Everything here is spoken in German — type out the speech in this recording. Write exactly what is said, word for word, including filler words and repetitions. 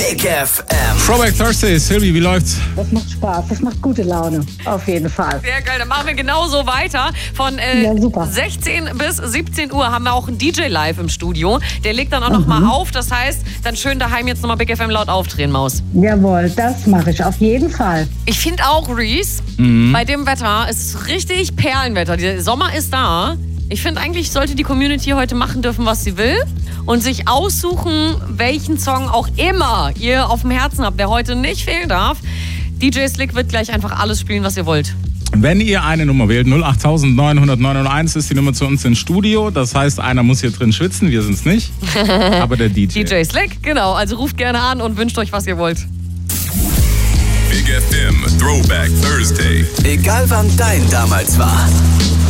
Big F M. Throwback Thursday. Silvi, wie läuft's? Das macht Spaß, das macht gute Laune, auf jeden Fall. Sehr geil, dann machen wir genauso weiter. Von äh, Ja, super. sechzehn bis siebzehn Uhr haben wir auch einen D J live im Studio. Der legt dann auch noch mal auf. Das heißt, dann schön daheim jetzt nochmal Big F M laut aufdrehen, Maus. Jawohl, das mache ich auf jeden Fall. Ich finde auch, Reese, Mhm. bei dem Wetter ist es richtig Perlenwetter. Der Sommer ist da. Ich finde, eigentlich sollte die Community heute machen dürfen, was sie will. Und sich aussuchen, welchen Song auch immer ihr auf dem Herzen habt, der heute nicht fehlen darf. D J Slick wird gleich einfach alles spielen, was ihr wollt. Wenn ihr eine Nummer wählt, null acht neun neun neun eins ist die Nummer zu uns ins Studio. Das heißt, einer muss hier drin schwitzen, wir sind's nicht. Aber der D J. D J Slick, genau. Also ruft gerne an und wünscht euch, was ihr wollt. Big F M Throwback Thursday. Egal wann dein damals war.